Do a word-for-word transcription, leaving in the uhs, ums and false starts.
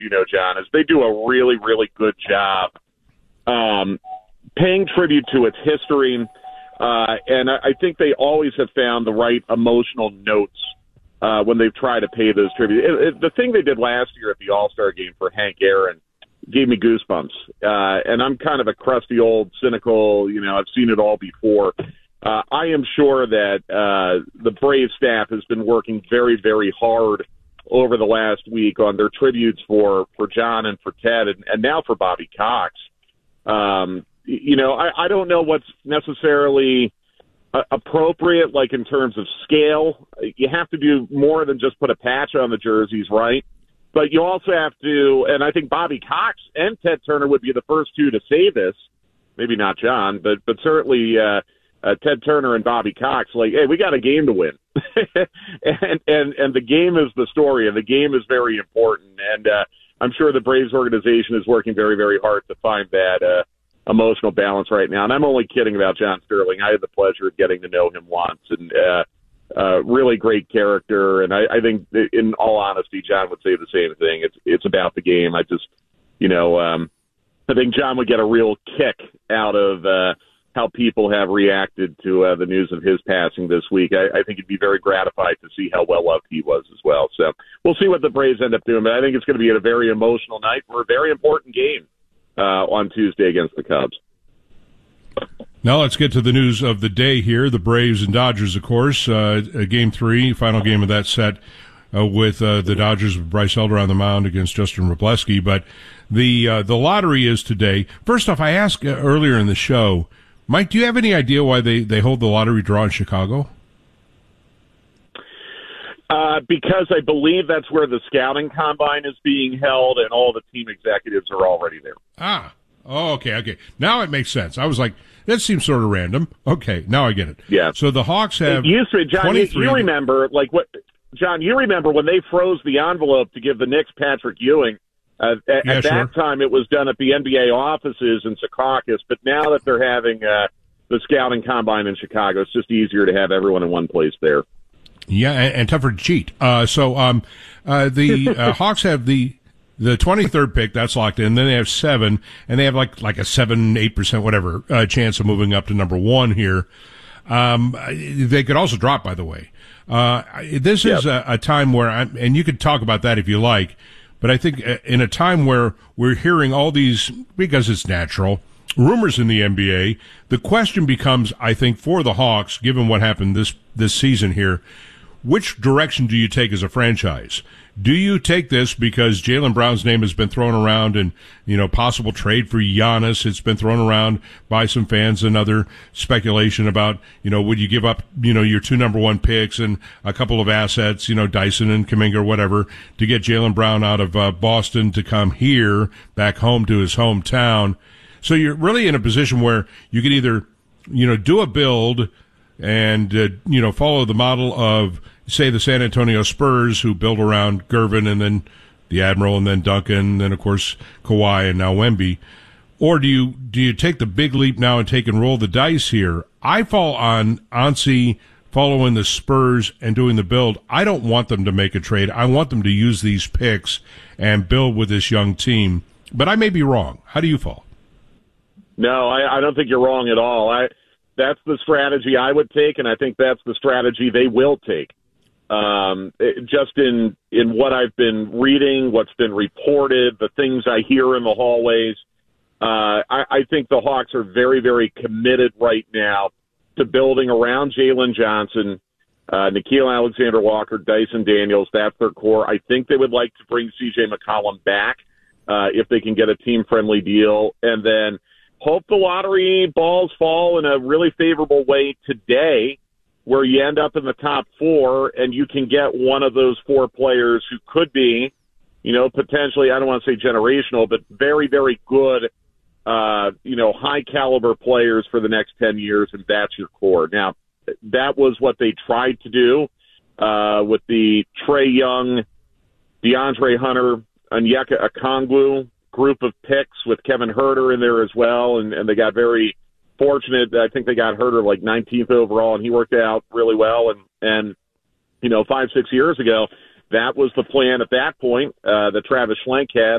you know, John, is they do a really, really good job um, paying tribute to its history. Uh, and I, I think they always have found the right emotional notes uh, when they've tried to pay those tribute. It, it, the thing they did last year at the All-Star game for Hank Aaron gave me goosebumps. Uh, and I'm kind of a crusty old cynical, you know, I've seen it all before. Uh, I am sure that uh, the Brave staff has been working very, very hard over the last week on their tributes for, for John and for Ted and, and now for Bobby Cox. Um, you know, I, I don't know what's necessarily uh, appropriate, like in terms of scale. You have to do more than just put a patch on the jerseys, right? But you also have to, and I think Bobby Cox and Ted Turner would be the first two to say this, maybe not John, but but certainly uh, uh, Ted Turner and Bobby Cox, like, hey, we got a game to win. and, and, and the game is the story, and the game is very important. And uh, I'm sure the Braves organization is working very, very hard to find that uh, emotional balance right now. And I'm only kidding about John Sterling. I had the pleasure of getting to know him once, and uh, uh, really great character. And I, I think, in all honesty, John would say the same thing. It's it's about the game. I just, you know, um, I think John would get a real kick out of uh, how people have reacted to uh, the news of his passing this week. I, I think he'd be very gratified to see how well loved he was as well. So we'll see what the Braves end up doing. But I think it's going to be a very emotional night for a very important game Uh, on Tuesday against the Cubs. Now let's get to the news of the day here. The Braves and Dodgers, of course, uh, game three, final game of that set uh, with uh, the Dodgers with Bryce Elder on the mound against Justin Wrobleski. But the uh, the lottery is today. First off, I asked uh, earlier in the show, Mike, do you have any idea why they, they hold the lottery draw in Chicago? Uh, because I believe that's where the scouting combine is being held, and all the team executives are already there. Ah, oh, okay, okay. Now it makes sense. I was like, that seems sort of random. Okay, now I get it. Yeah. So the Hawks have it used to, John, you, you remember, like what, John, you remember when they froze the envelope to give the Knicks Patrick Ewing? Uh, at yeah, at sure. that time, it was done at the N B A offices in Secaucus, but now that they're having uh, the scouting combine in Chicago, it's just easier to have everyone in one place there. Yeah, and, and tougher to cheat. Uh, so um, uh, the uh, Hawks have the the twenty-third pick, that's locked in. Then they have seven, and they have like like a seven, eight percent, whatever, uh, chance of moving up to number one here. Um, they could also drop, by the way. Uh, this yep. is a, a time where, I'm, and you could talk about that if you like, but I think in a time where we're hearing all these, because it's natural, rumors in the N B A, the question becomes, I think, for the Hawks, given what happened this this season here, which direction do you take as a franchise? Do you take this because Jaylen Brown's name has been thrown around and, you know, possible trade for Giannis? It's been thrown around by some fans and other speculation about, you know, would you give up, you know, your two number one picks and a couple of assets, you know, Dyson and Kuminga or whatever, to get Jaylen Brown out of uh, Boston to come here, back home to his hometown? So you're really in a position where you could either, you know, do a build and, uh, you know, follow the model of, say, the San Antonio Spurs, who built around Gervin and then the Admiral and then Duncan and then, of course, Kawhi and now Wemby. Or do you do you take the big leap now and take and roll the dice here? I fall on Ansi following the Spurs and doing the build. I don't want them to make a trade. I want them to use these picks and build with this young team. But I may be wrong. How do you fall? No, I, I don't think you're wrong at all. I That's the strategy I would take, and I think that's the strategy they will take. Um, it, just in, in what I've been reading, what's been reported, the things I hear in the hallways, uh, I, I think the Hawks are very, very committed right now to building around Jalen Johnson, uh, Nickeil Alexander-Walker, Dyson Daniels. That's their core. I think they would like to bring C J McCollum back uh, if they can get a team-friendly deal, and then hope the lottery balls fall in a really favorable way today, where you end up in the top four and you can get one of those four players who could be, you know, potentially, I don't want to say generational, but very, very good, uh, you know, high caliber players for the next ten years, and that's your core. Now, that was what they tried to do uh, with the Trae Young, DeAndre Hunter, Onyeka Okongwu group of picks with Kevin Huerter in there as well, and, and they got very fortunate. I think they got Huerter like nineteenth overall, and he worked out really well. And, and you know, five, six years ago, that was the plan at that point uh, that Travis Schlenk had.